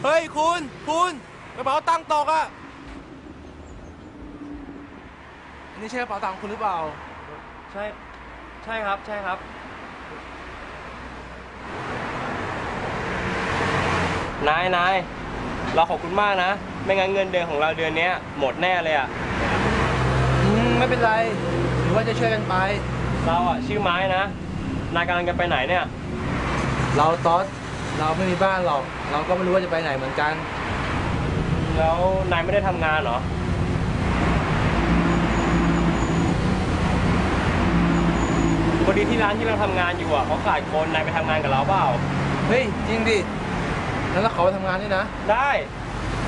เฮ้ยคุณกระเป๋าตังค์ตกอ่ะอันนี้ใช่กระเป๋าตังค์คุณหรือเปล่าใช่ใช่ครับใช่ครับนายเราขอบคุณมากนะไม่งั้นเงินเดือนของเราเดือนนี้หมดแน่เลยอ่ะไม่เป็นไรหรือว่าจะช่วยกันไปเราอ่ะชื่อไม้นะนายกำลังจะไปไหนเนี่ยเราต๊อดเราไม่มีบ้านหรอกเราก็ไม่รู้ว่าจะไปไหนเหมือนกันแล้วนายไม่ได้ทำงานเหรอพอดีที่ร้านที่เราทำงานอยู่อ่ะเขาขาดคนนายไปทำงานกับเราเปล่าเฮ้ยจริงดิแล้วเราขอไปทำงานด้วยนะได้